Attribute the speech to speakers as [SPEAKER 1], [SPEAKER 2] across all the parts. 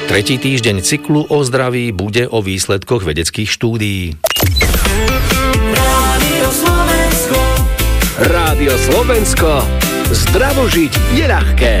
[SPEAKER 1] Tretí týždeň cyklu o zdraví bude o výsledkoch vedeckých štúdií.
[SPEAKER 2] Rádio Slovensko. Zdravo žiť je ľahké.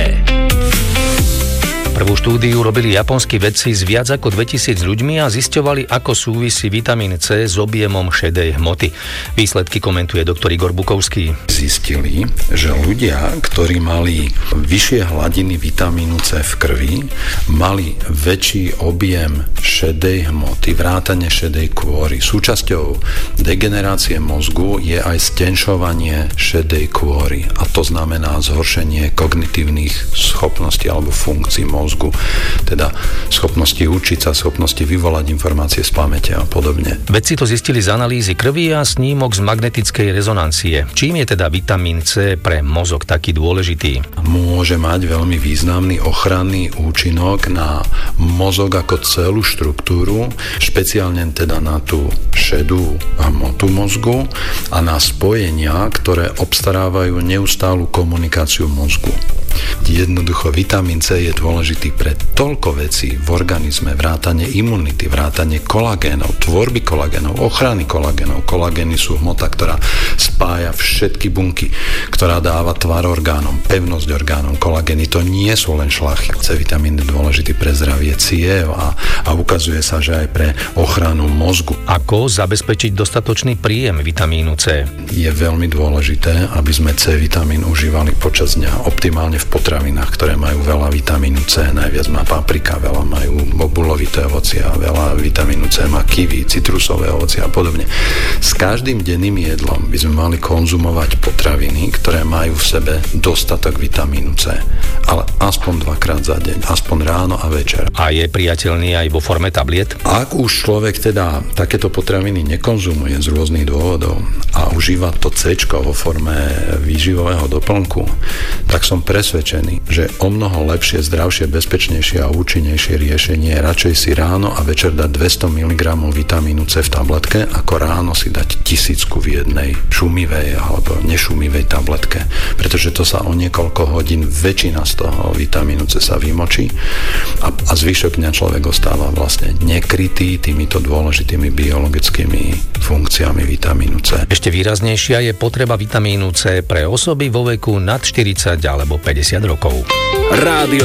[SPEAKER 1] Prvú štúdiu robili japonskí vedci s viac ako 2000 ľuďmi a zisťovali, ako súvisí vitamín C s objemom šedej hmoty. Výsledky komentuje doktor Igor Bukovský.
[SPEAKER 3] Zistili, že ľudia, ktorí mali vyššie hladiny vitamínu C v krvi, mali väčší objem šedej hmoty, vrátane šedej kôry. Súčasťou degenerácie mozgu je aj stenšovanie šedej kôry a to znamená zhoršenie kognitívnych schopností alebo funkcií mozgu, teda schopnosti učiť sa, schopnosti vyvolať informácie z pamäte a podobne.
[SPEAKER 1] Vedci to zistili z analýzy krvi a snímok z magnetickej rezonancie. Čím je teda vitamín C pre mozog taký dôležitý?
[SPEAKER 3] Môže mať veľmi významný ochranný účinok na mozog ako celú štruktúru, špeciálne teda na tú šedú hmotu mozgu a na spojenia, ktoré obstarávajú neustálu komunikáciu mozgu. Jednoducho vitamín C je dôležitý pre toľko vecí v organizme, vrátane imunity, vrátane kolagénov, tvorby kolagénov, ochrany kolagénov. Kolagény sú hmota, ktorá spája všetky bunky, ktorá dáva tvar orgánom, pevnosť orgánom. Kolagény to nie sú len šlachy. C vitamín je dôležitý pre zdravie ciev a ukazuje sa, že aj pre ochranu mozgu.
[SPEAKER 1] Ako zabezpečiť dostatočný príjem vitamínu C?
[SPEAKER 3] Je veľmi dôležité, aby sme C vitamín užívali počas dňa, optimálne v potravinách, ktoré majú veľa vitamínu C. Najviac má paprika, veľa majú bobulovité ovocia, veľa vitamínu C má kiwi, citrusové ovocia a podobne. S každým denným jedlom by sme mali konzumovať potraviny, ktoré majú v sebe dostatok vitamínu C. Ale aspoň 2-krát za deň, aspoň ráno a večer.
[SPEAKER 1] A je priateľný aj vo forme tabliet?
[SPEAKER 3] Ak už človek teda takéto potraviny nekonzumuje z rôznych dôvodov a užíva to C-čko vo forme výživového doplnku, tak som presvedčený, že o mnoho lepšie, zdravšie, bezpečnejšie a účinnejšie riešenie je radšej si ráno a večer dať 200 mg vitamínu C v tabletke, ako ráno si dať 1000 v jednej šumivej alebo nešumivej tabletke, pretože to sa o niekoľko hodín väčšina z toho vitamínu C sa vymočí a zvyšok dňa človek ostáva vlastne nekrytý týmito dôležitými biologickými funkciami vitamínu C.
[SPEAKER 1] Ešte výraznejšia je potreba vitamínu C pre osoby vo veku nad 40 alebo 50 rokov.
[SPEAKER 2] Rádio